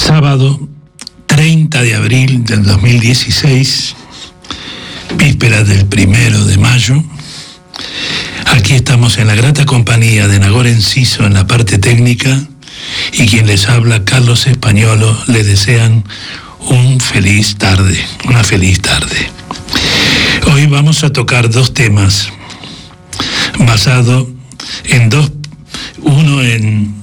Sábado 30 de abril del 2016, víspera del 1 de mayo. Aquí estamos en la grata compañía de Nagore Enciso en la parte técnica, y quien les habla, Carlos Españolo, le desean una feliz tarde. Hoy vamos a tocar dos temas basados en uno en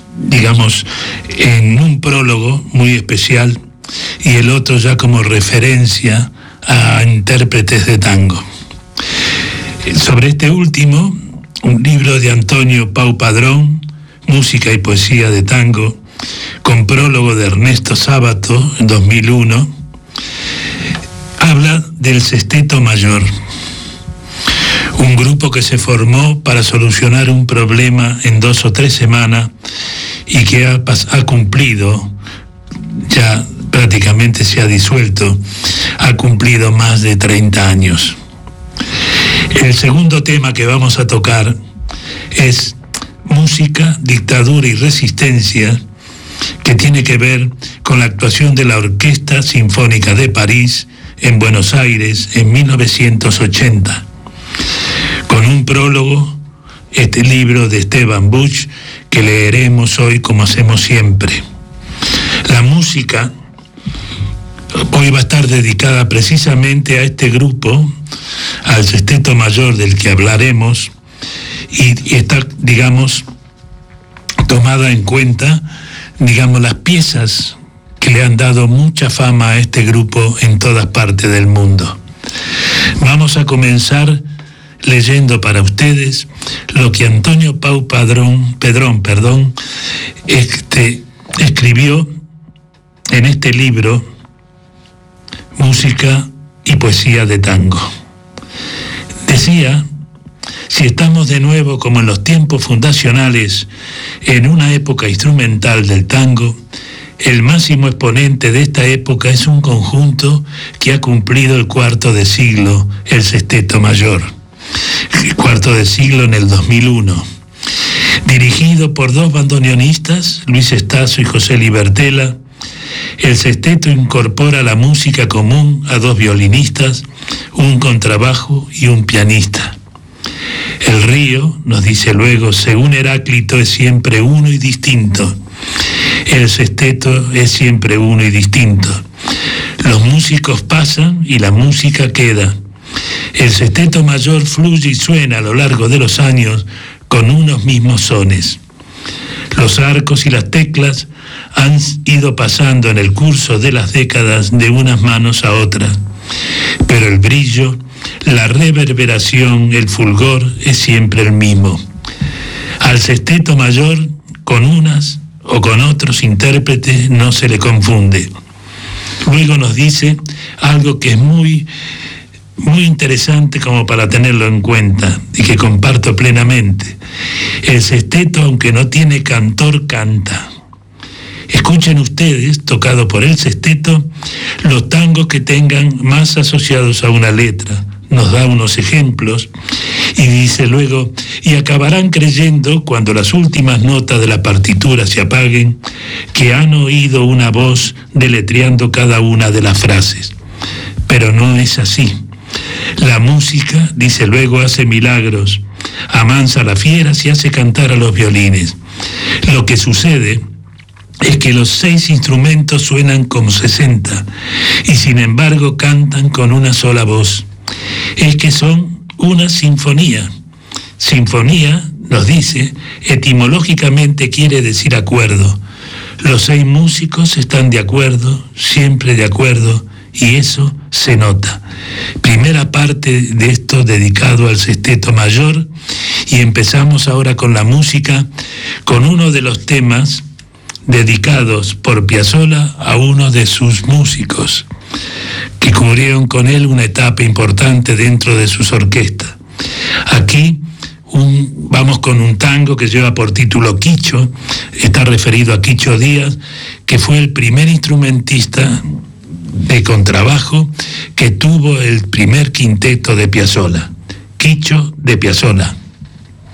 un prólogo muy especial y el otro ya como referencia a intérpretes de tango. Sobre este último, un libro de Antonio Pau Padrón, Música y Poesía de Tango, con prólogo de Ernesto Sábato en 2001, habla del Sesteto Mayor, un grupo que se formó para solucionar un problema en 2 o 3 semanas y que ha cumplido, ya prácticamente se ha disuelto, ha cumplido más de 30 años. El segundo tema que vamos a tocar es Música, Dictadura y Resistencia, que tiene que ver con la actuación de la Orquesta Sinfónica de París en Buenos Aires en 1980. Con un prólogo, este libro de Esteban Buch, que leeremos hoy como hacemos siempre. La música hoy va a estar dedicada precisamente a este grupo, al Sesteto Mayor del que hablaremos, y está, tomada en cuenta, las piezas que le han dado mucha fama a este grupo en todas partes del mundo. Vamos a comenzar leyendo para ustedes lo que Antonio Pau Pedrón escribió en este libro, Música y Poesía de Tango. Decía: si estamos de nuevo como en los tiempos fundacionales, en una época instrumental del tango, el máximo exponente de esta época es un conjunto que ha cumplido el cuarto de siglo, el Sesteto Mayor. El cuarto de siglo en el 2001. Dirigido por 2 bandoneonistas, Luis Estazo y José Libertela, el sesteto incorpora la música común a 2 violinistas, un contrabajo y un pianista. El río, nos dice luego, según Heráclito, es siempre uno y distinto. El sesteto es siempre uno y distinto. Los músicos pasan y la música queda. El Sesteto Mayor fluye y suena a lo largo de los años con unos mismos sones. Los arcos y las teclas han ido pasando en el curso de las décadas de unas manos a otras, pero el brillo, la reverberación, el fulgor es siempre el mismo. Al Sesteto Mayor, con unas o con otros intérpretes, no se le confunde. Luego nos dice algo que es muy interesante como para tenerlo en cuenta y que comparto plenamente. El sesteto, aunque no tiene cantor, canta. Escuchen ustedes, tocado por el sesteto, los tangos que tengan más asociados a una letra. Nos da unos ejemplos y dice luego: y acabarán creyendo, cuando las últimas notas de la partitura se apaguen, que han oído una voz deletreando cada una de las frases. Pero no es así. La música, dice luego, hace milagros, amansa a las fieras y hace cantar a los violines. Lo que sucede es que los 6 instrumentos suenan como 60 y sin embargo cantan con una sola voz. Es que son una sinfonía. Sinfonía, nos dice, etimológicamente quiere decir acuerdo. Los 6 músicos están de acuerdo, siempre de acuerdo, y eso se nota. Primera parte de esto dedicado al Sesteto Mayor, y empezamos ahora con la música, con uno de los temas dedicados por Piazzolla a uno de sus músicos, que cubrieron con él una etapa importante dentro de sus orquestas. Aquí vamos con un tango que lleva por título Quicho, está referido a Quicho Díaz, que fue el primer instrumentista de contrabajo que tuvo el primer quinteto de Piazzolla. Quicho de Piazzolla.